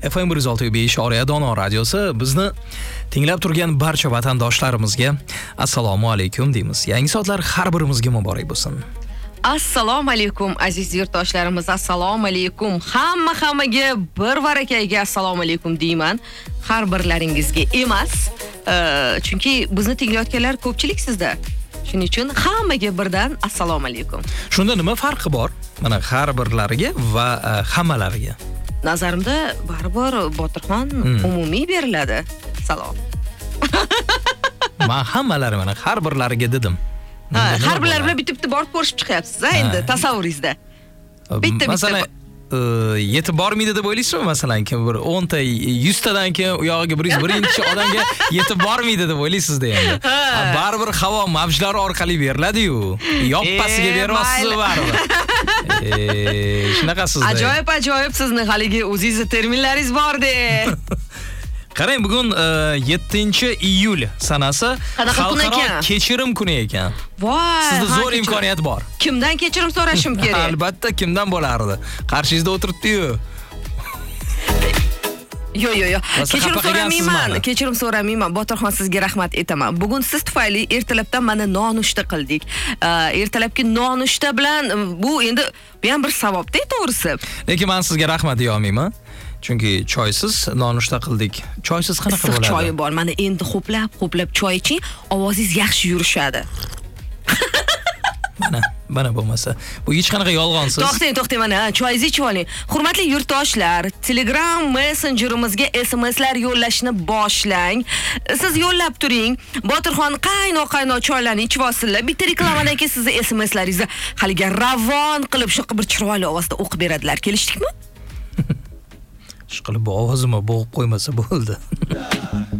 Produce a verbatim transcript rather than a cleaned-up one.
F M bir yuz olti nuqta besh Oriya Dono radiosi bizni tinglab turgan barcha vatandoshlarimizga assalomu alaykum deymiz. Yangi soatlar har birimizga muborak bo'lsin. Assalomu alaykum aziz yurtdoshlarimiz, assalomu alaykum. Hamma hammaga bir varakaga assalomu alaykum deyman. Har birlaringizga emas, chunki bizni tinglayotganlar ko'pchilik sizda. Shuning uchun hammaga birdan assalomu alaykum. Shunda nima farqi bor? Mana har birlariga va hammalariga. Nazarimda baribir Botirxon umumiy beriladi. Salom. Men hammalari mana har birlariga dedim. Ha, har birlari bilan bitta-bitta borib ko'rishib chiqyapsiz, endi tasavvuringizda. Bitta-bitta. Masalan, yetib bormaydi deb o'ylaysizmi? Masalan, kim bir o'n ta, yuz tadan keyin u yog'iga bir yuz birinchi odamga yetib bormaydi deb o'ylaysizda endi. Baribir havo mavjlari orqali beriladi-yu. Yoppasiga berasiz baribir. Eh, shunaqasizda. Ajoyib, ajoyib sizni haligi o'zingiz terminlaringiz bor-da. Qarang, bugun yettinchi iyul sanasi xalqaro kechirim kuni ekan. Voy, sizda zo'r imkoniyat bor. Kimdan kechirim so'rashim kerak? Albatta, kimdan bo'lardi? Qarshingizda o'tiribdi-yu. Yo yo yo. Kechirim so'ramayman. Kechirim so'ramayman. Botirxon, sizga rahmat aytaman. Bugun siz tufayli ertalabdan mana nonushta qildik. Ertalabki nonushta bilan bu endi bu ham bir savobda, to'g'risi. Lekin men sizga rahmat deya olmayman. Chunki choysiz nonushta qildik. Choysiz qanaqa bo'ladi? Choyi bor. Mana endi xo'plab, xo'plab choy iching, ovozingiz yaxshi yurishadi. Mana, mana bo'lmasa. Bu hech qanaqa yolg'onsiz. To'xtang, to'xtang, mana choyingizni ichib oling. Hurmatli yurtdoshlar, Telegram messenjerimizga S M Slar yo'llashni boshlang. Siz yo'llab turing. Botirxon qaynoq-qaynoq choylarni ichib olsinlar. Bitta reklamadan keyin sizni S M Slaringizni haliga ravon qilib shu bir chiroyli ovozda o'qib beradilar. Kelishdikmi? Ishqilib ovozimni bo'g'ib qo'ymasa bo'ldi.